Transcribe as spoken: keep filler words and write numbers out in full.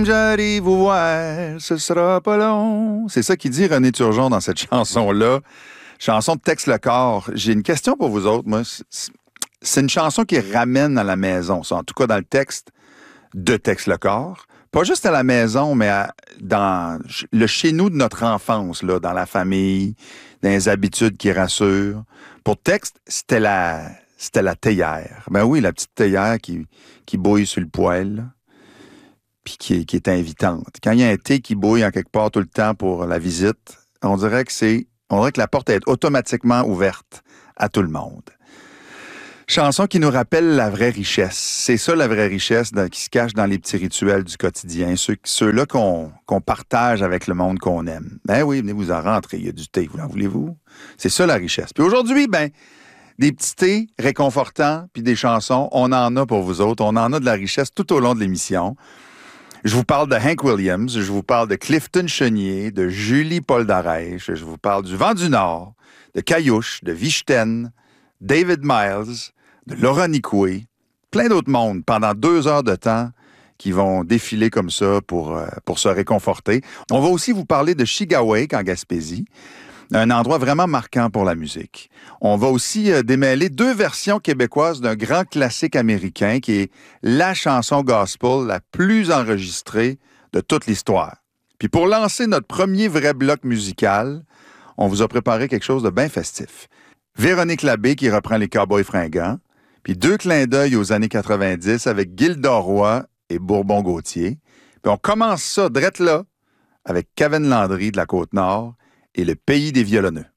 J'arrive vous voir, ce sera pas long. C'est ça qu'il dit René Turgeon dans cette chanson-là. Chanson de Tex Lecor. J'ai une question pour vous autres. Moi, c'est une chanson qui ramène à la maison, ça, en tout cas dans le texte de Tex Lecor. Pas juste à la maison, mais à, dans le chez-nous de notre enfance, là, dans la famille, dans les habitudes qui rassurent. Pour Tex, c'était la, c'était la théière. Ben oui, la petite théière qui, qui bouille sur le poêle, là, puis qui, qui est invitante. Quand il y a un thé qui bouille en quelque part tout le temps pour la visite, on dirait que c'est, on dirait que la porte est automatiquement ouverte à tout le monde. Chanson qui nous rappelle la vraie richesse. C'est ça la vraie richesse dans, qui se cache dans les petits rituels du quotidien. Ceux, ceux-là qu'on, qu'on partage avec le monde qu'on aime. Ben oui, venez vous en rentrer, il y a du thé, vous en voulez-vous? C'est ça la richesse. Puis aujourd'hui, ben, des petits thés réconfortants, puis des chansons, on en a pour vous autres. On en a de la richesse tout au long de l'émission. Je vous parle de Hank Williams, je vous parle de Clifton Chenier, de Julie Poldarèche, je vous parle du Vent du Nord, de Caillouche, de Vichten, David Miles, de Laura Nicoué, plein d'autres mondes pendant deux heures de temps qui vont défiler comme ça pour, euh, pour se réconforter. On va aussi vous parler de Chigaouek en Gaspésie, un endroit vraiment marquant pour la musique. On va aussi euh, démêler deux versions québécoises d'un grand classique américain qui est la chanson gospel la plus enregistrée de toute l'histoire. Puis pour lancer notre premier vrai bloc musical, on vous a préparé quelque chose de bien festif. Véronique Labbé qui reprend les Cowboys fringants, puis deux clins d'œil aux années quatre-vingt-dix avec Gilda Roy et Bourbon-Gauthier. Puis on commence ça drette là avec Kevin Landry de la Côte-Nord et le pays des violonneux.